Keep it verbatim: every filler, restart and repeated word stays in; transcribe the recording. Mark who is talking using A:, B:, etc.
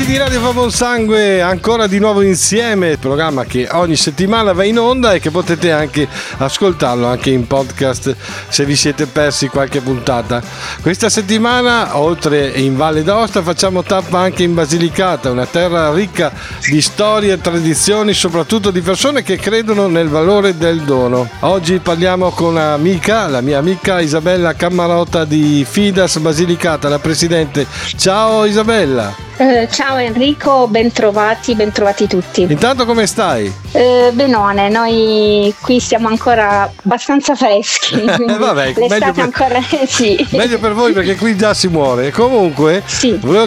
A: di Radio Fa Sangue, ancora di nuovo insieme, programma che ogni settimana va in onda e che potete anche ascoltarlo anche in podcast se vi siete persi qualche puntata. Questa settimana, oltre in Valle d'Aosta, facciamo tappa anche in Basilicata, una terra ricca di storie e tradizioni, soprattutto di persone che credono nel valore del dono. Oggi parliamo con un'amica, la mia amica Isabella Cammarota di Fidas Basilicata, la presidente. Ciao Isabella.
B: Eh, ciao Enrico, bentrovati, bentrovati tutti.
A: Intanto come stai?
B: Eh, benone, noi qui siamo ancora abbastanza freschi.
A: Eh, vabbè,
B: l'estate
A: meglio per,
B: ancora sì.
A: Meglio per voi perché qui già si muore. Comunque,
B: sì.
A: volevo